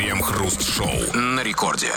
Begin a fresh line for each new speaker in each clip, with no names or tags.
Крем-хруст-шоу на рекорде.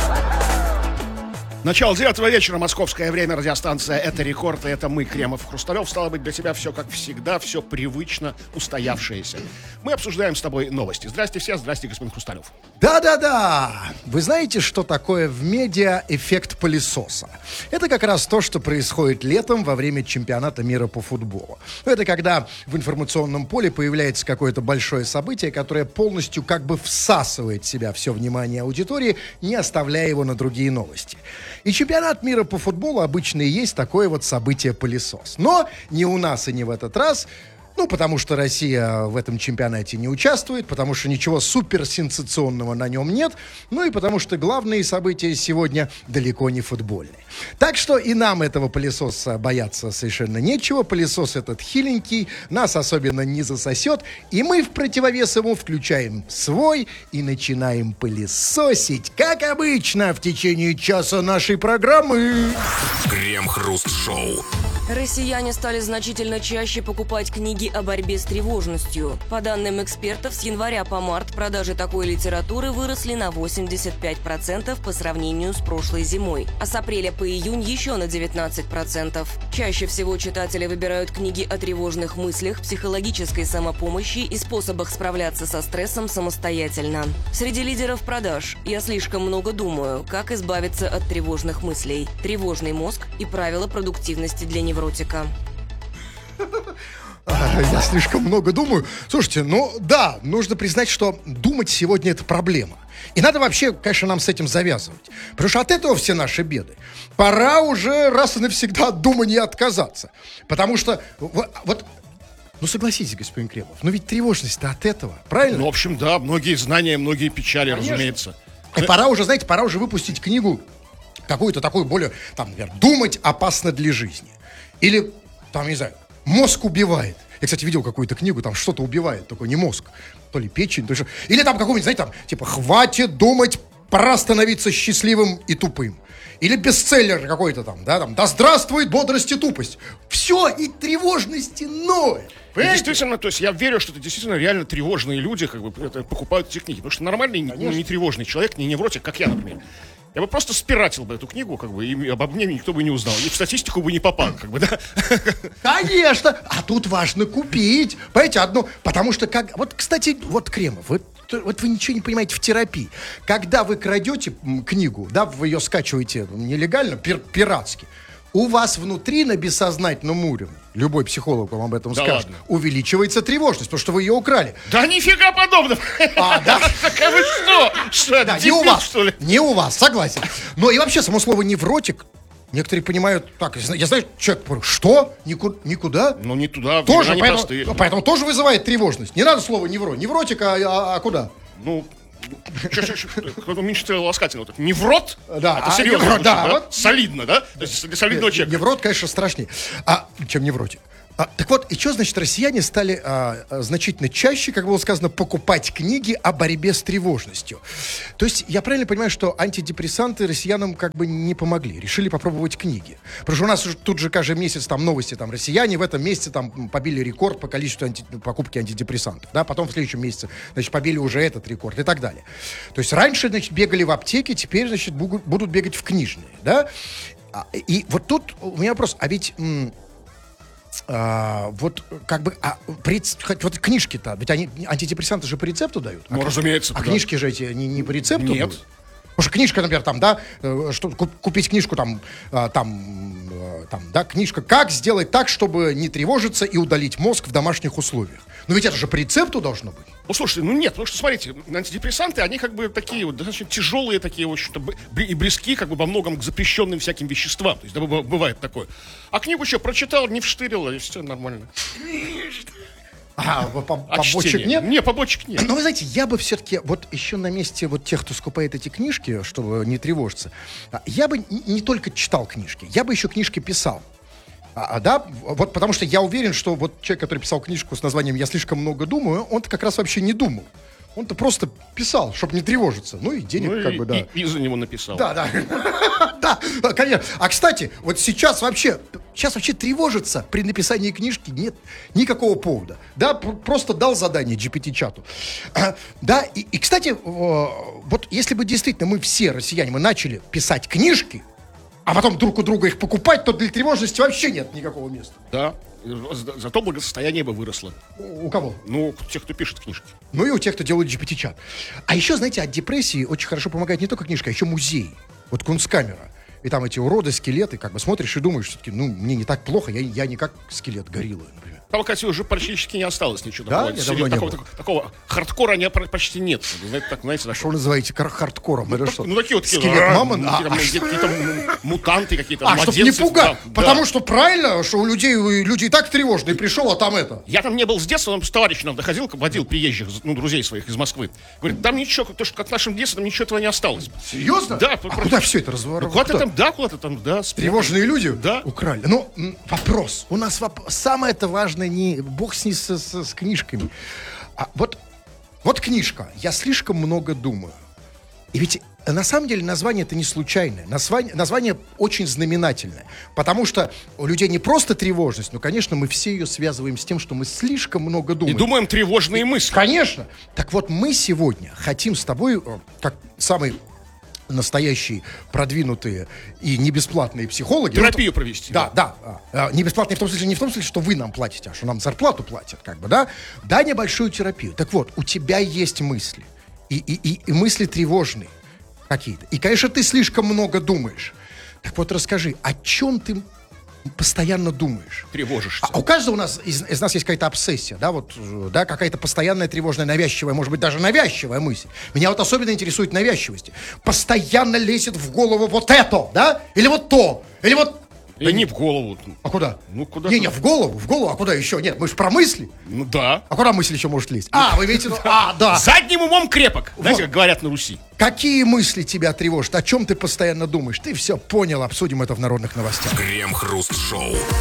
Начало 9 вечера, московское время, радиостанция «Это рекорд», и это мы, Кремов, Хрусталев. Стало быть, для тебя все как всегда, все привычно, устоявшееся. Мы обсуждаем с тобой новости. Здрасте все, здрасте, господин Хрусталев.
Да-да-да! Вы знаете, что такое в медиа эффект пылесоса? Это как раз то, что происходит летом во время чемпионата мира по футболу. Это когда в информационном поле появляется какое-то большое событие, которое полностью как бы всасывает в себя все внимание аудитории, не оставляя его на другие новости. И чемпионат мира по футболу обычно и есть такое вот событие-пылесос. Но не у нас и не в этот раз. Ну, потому что Россия в этом чемпионате не участвует, потому что ничего суперсенсационного на нем нет, ну и потому что главные события сегодня далеко не футбольные. Так что и нам этого пылесоса бояться совершенно нечего. Пылесос этот хиленький, нас особенно не засосет, и мы в противовес ему включаем свой и начинаем пылесосить, как обычно, в течение часа нашей программы.
Крем-хруст-шоу.
Россияне стали значительно чаще покупать книги о борьбе с тревожностью. По данным экспертов, с января по март продажи такой литературы выросли на 85% по сравнению с прошлой зимой, а с апреля по июнь еще на 19%. Чаще всего читатели выбирают книги о тревожных мыслях, психологической самопомощи и способах справляться со стрессом самостоятельно. Среди лидеров продаж «Я слишком много думаю. Как избавиться от тревожных мыслей», «Тревожный мозг» и «Правила продуктивности для невротика».
Я слишком много думаю. Слушайте, ну да, нужно признать, что думать сегодня это проблема. И надо вообще, конечно, нам с этим завязывать. Потому что от этого все наши беды. Пора уже раз и навсегда от думания отказаться. Потому что вот ну, согласитесь, господин Кремов, но ведь тревожность-то от этого, правильно?
Ну, в общем, да, многие знания, многие печали, конечно, разумеется.
И пора уже, знаете, пора уже выпустить книгу какую-то такую более, там, например, «Думать опасно для жизни». Или, там, не знаю, «Мозг убивает». Я, кстати, видел какую-то книгу, там что-то убивает, только не мозг, то ли печень, то ли что. Или там какой-нибудь, знаете, там, типа «Хватит думать, пора становиться счастливым и тупым». Или бестселлер какой-то там, да, там «Да здравствует бодрость и тупость». Все, и тревожности ноль.
Действительно, то есть я верю, что это действительно реально тревожные люди как бы покупают эти книги. Потому что нормальный, не тревожный человек, не невротик, как я, например, я бы просто спиратил бы эту книгу, как бы, и обо мне никто бы не узнал. И в статистику бы не попал, как бы, да?
Конечно! А тут важно купить. Понимаете, одну... Потому что, как... Вот, кстати, вот, Кремов, вот вы ничего не понимаете в терапии. Когда вы крадете книгу, да, вы ее скачиваете нелегально, пиратски, у вас внутри на бессознательном уровне, любой психолог вам об этом скажет, увеличивается тревожность, потому что вы ее украли.
Да нифига подобного!
А, да?
Так а вы что? Что,
да,
дебил,
не у вас,
что ли?
Не у вас, согласен. Но и вообще само слово «невротик» некоторые понимают так. Я знаю, человек говорит, что? Никуда?
Ну, не туда,
тоже,
они простые.
Поэтому тоже вызывает тревожность. Не надо слово «невротик», а куда?
Ну... Уменьшительно ласкательно. Неврот?
Да,
это серьезно.
Неврот, да,
да?
вот.
Солидно, да? То есть для солидного человека.
Неврот, конечно, страшнее, чем невротик. Так вот, и что, значит, россияне стали значительно чаще, как было сказано, покупать книги о борьбе с тревожностью. То есть, я правильно понимаю, что антидепрессанты россиянам как бы не помогли, решили попробовать книги. Потому что у нас тут же каждый месяц там новости, там, россияне в этом месяце там побили рекорд по количеству покупки антидепрессантов, да, потом в следующем месяце, значит, побили уже этот рекорд и так далее. То есть, раньше, значит, бегали в аптеке, теперь, значит, будут бегать в книжные, да. И вот тут у меня вопрос, а ведь... вот как бы вот книжки-то, ведь они антидепрессанты же по рецепту дают.
Ну, разумеется.
А книжки же эти не по рецепту?
Нет.
Будут? Потому что книжка, например, там, да, что купить книжку там, да, книжка «Как сделать так, чтобы не тревожиться и удалить мозг в домашних условиях». Но ведь это же по рецепту должно быть.
Ну, слушайте, ну нет, потому что, смотрите, антидепрессанты, они как бы такие вот достаточно тяжелые, такие, в общем-то, и близки как бы во многом к запрещенным всяким веществам. То есть, да, бывает такое. А книгу что, прочитал, не вштырил, и все нормально.
Побочек нет?
Не, побочек нет.
Но вы знаете, я бы все-таки, вот еще на месте вот тех, кто скупает эти книжки, чтобы не тревожиться, я бы не только читал книжки, я бы еще книжки писал. Да, вот потому что я уверен, что вот человек, который писал книжку с названием «Я слишком много думаю», он как раз вообще не думал. Он-то просто писал, чтобы не тревожиться. Ну и денег
Ну,
как бы, да.
и за него написал.
Да, да. Да, конечно. А, кстати, вот сейчас вообще тревожиться при написании книжки нет никакого повода. Да, просто дал задание GPT-чату. Да, и, кстати, вот если бы действительно мы все, россияне, мы начали писать книжки, а потом друг у друга их покупать, то для тревожности вообще нет никакого места.
Да. Зато благосостояние бы выросло.
У кого?
Ну, у тех, кто пишет книжки.
Ну и у тех, кто делает GPT-чат. А еще, знаете, от депрессии очень хорошо помогает не только книжка, а еще музей. Вот Кунсткамера. И там эти уроды, скелеты, как бы смотришь и думаешь, все-таки, ну, мне не так плохо, я не как скелет гориллы, например.
Там, кстати, уже практически не осталось ничего
Да?
такого.
Я давно не был.
Такого хардкора почти нет. Знаете,
Что вы называете хардкором? Это что?
Ну, такие вот
Скелет мамы?
какие-то мутанты какие-то,
Чтобы не
младенцы.
пугать.
Да,
Потому
да.
что правильно, что у людей, люди и так тревожные. Пришел, а там это.
Я там не был с детства, там товарищ нам доходил, водил приезжих, ну, друзей своих из Москвы. Говорит, там ничего, то, что как в нашем детстве, там ничего этого не осталось.
Серьезно?
Да.
А куда все это
Куда-то там, да.
Тревожные люди?
Да.
Украли. Ну, вопрос. У нас самое-то важное не... Бог с ней с книжками. А вот книжка. Я слишком много думаю. И ведь на самом деле название это не случайное. Название очень знаменательное. Потому что у людей не просто тревожность, но, конечно, мы все ее связываем с тем, что мы слишком много думаем.
И думаем тревожные мысли.
Конечно. Так вот, мы сегодня хотим с тобой, как самый настоящие, продвинутые и не бесплатные психологи.
Терапию провести.
Да. Не бесплатные в том смысле, не в том смысле, что вы нам платите, а что нам зарплату платят, как бы, да? Да, небольшую терапию. Так вот, у тебя есть мысли. И мысли тревожные какие-то. И, конечно, ты слишком много думаешь. Так вот, расскажи, о чем ты постоянно думаешь?
Тревожишься.
А у каждого из нас есть какая-то обсессия, да, вот, да, какая-то постоянная тревожная, навязчивая, может быть, даже навязчивая мысль. Меня вот особенно интересует навязчивость. Постоянно лезет в голову вот это, да, или вот то, или вот...
И не в голову.
А куда?
Ну, куда?
Не, в голову, а куда еще? Нет, мы же про мысли.
Ну, да.
А куда мысль еще может лезть? Вы имеете в виду... Да.
Задним умом крепок. Знаете, как говорят на Руси.
Какие мысли тебя тревожат? О чем ты постоянно думаешь? Ты все понял, обсудим это в народных новостях.
Крем-хруст-шоу.